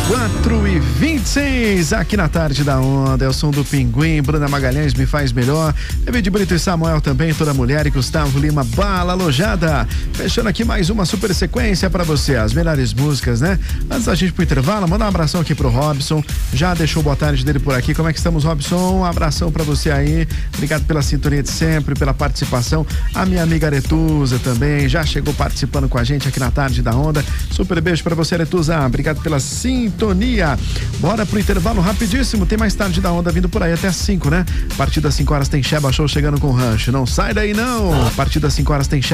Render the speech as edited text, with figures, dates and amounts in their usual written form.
4h26 aqui na Tarde da Onda. É o som do Pinguim, Bruna Magalhães, Me Faz Melhor, David Brito e Samuel também, Toda Mulher e Gustavo Lima, Bala Alojada. Fechando aqui mais uma super sequência pra você, as melhores músicas, né? Antes da gente pro intervalo, manda um abração aqui pro Robson. Já deixou boa tarde dele por aqui. Como é que estamos, Robson? Um abração pra você aí. Obrigado pela sintonia de sempre, pela participação. A minha amiga Aretusa também já chegou participando com a gente aqui na Tarde da Onda. Super beijo pra você, Aretusa. Obrigado pela sintonia. Bora pro intervalo rapidíssimo. Tem mais Tarde da Onda vindo por aí até às 5, né? A partir das 5 horas tem Sheba Show chegando com o Rancho. Não sai daí, não. A partir das 5 horas tem Sheba